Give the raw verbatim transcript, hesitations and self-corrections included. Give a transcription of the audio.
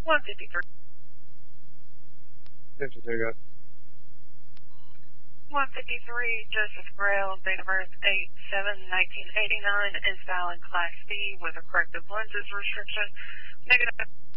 one fifty-three. fifty-three, guys. one fifty-three, Joseph Grail, date of birth eight seven nineteen eighty-nine, is valid Class B with a corrective lenses restriction. Negative.